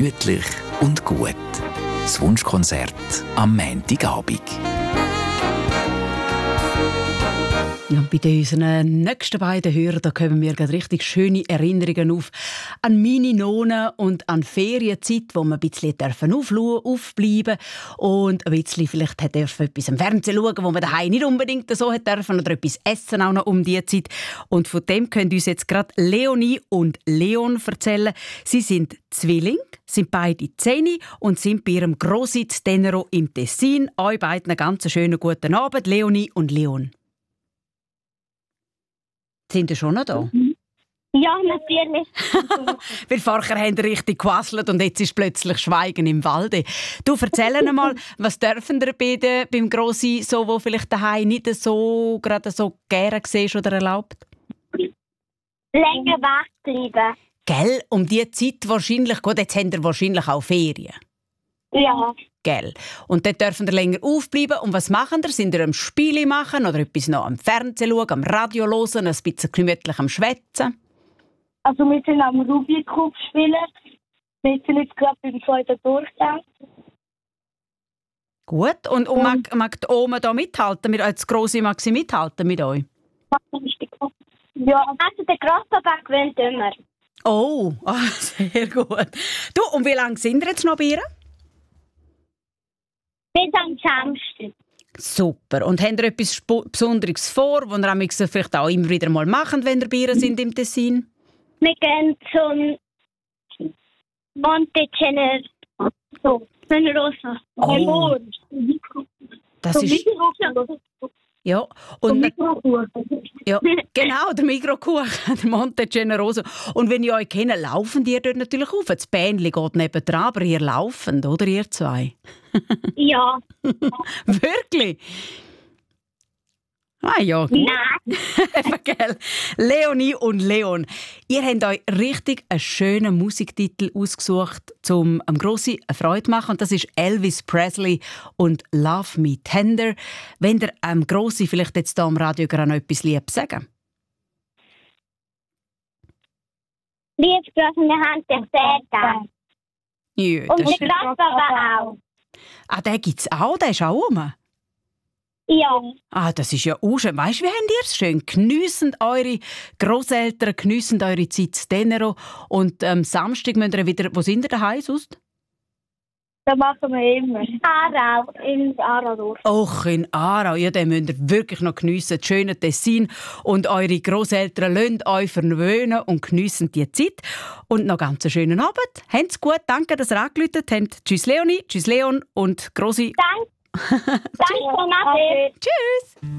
Gemütlich und gut. Das Wunschkonzert am Montagabend. Ja, bei unseren nächsten beiden Hörern da kommen mir gerade richtig schöne Erinnerungen auf an meine Nonne und an Ferienzeit, wo wir ein bisschen aufbleiben und ein bisschen vielleicht etwas am Fernsehen schauen, wo man daheim nicht unbedingt so dürfen oder etwas essen auch noch um diese Zeit. Und von dem können uns jetzt gerade Leonie und Leon erzählen. Sie sind Zwillinge, sind beide 10 und sind bei ihrem Grossi Tenero im Tessin. Euch beiden einen ganz schönen guten Abend, Leonie und Leon. Sind ihr schon noch da? Ja, natürlich. Weil vorher haben sie richtig gequasselt und jetzt ist plötzlich Schweigen im Walde. Du, erzähl mal, was dürfen ihr beim Grossi, so, wo vielleicht daheim nicht so gerade so gerne siehst oder erlaubt? Länger wegbleiben. Gell? Um diese Zeit wahrscheinlich, gut, jetzt habt ihr wahrscheinlich auch Ferien. Ja. Gell? Und dort dürfen ihr länger aufbleiben. Und was machen ihr? Sind ihr am Spiele machen oder etwas noch am Fernsehen schauen, am Radio hören, ein bisschen gemütlich am Schwätzen? Also wir sind am Rubik's spielen. Wir sind jetzt gerade beim zweiten Durchgang. Gut. Und mag die Oma da mithalten? Als Grossi mag sie mithalten mit euch? Ja, also der Grosspapa gewinnt immer. Oh, sehr gut. Du, und wie lange sind ihr jetzt noch bei ihr? Bis am Samstag. Super. Und habt ihr etwas Besonderes vor, was ihr vielleicht auch immer wieder mal macht, wenn ihr bei ihr sind im Tessin? Wir gehen zum Monte Generoso. Oh. Das ist... Ja, und ja, genau, der Mikrokuchen, der Monte Generoso. Und wenn ihr euch kennt, laufen die dort natürlich auf. Das Bähnchen geht nebendran, aber ihr lauft, oder ihr zwei? Ja. Wirklich? Ah ja, gut. Nein. Leonie und Leon, ihr habt euch richtig einen schönen Musiktitel ausgesucht, um am Grossi eine Freude zu machen. Und das ist Elvis Presley und «Love Me Tender». Wenn ihr am Grossi vielleicht jetzt hier am Radio gerade noch etwas Liebes sagen? Liebes Grossi, wir haben dich sehr gern. Ja, Und der Grosspapa auch. Ah, den gibt es auch? Der ist auch rum? Ja. Ah, das ist ja auch schön. Weisst du, wie habt ihr es schön? Geniessen eure Grosseltern, geniessen eure Zeit zu Tenero. Und am Samstag müsst ihr wieder... Wo sind ihr daheim sonst? Das machen wir immer. Aarau, in Aarau. Och, in Aarau. Ja, den müsst ihr wirklich noch geniessen. Das schöne Tessin. Und eure Grosseltern lassen euch verwöhnen und geniessen die Zeit. Und noch ganz einen schönen Abend. Habt's gut. Danke, dass ihr angerufen habt. Tschüss Leonie, tschüss Leon und Grossi. Danke. Danke, Tschüss. Tschüss.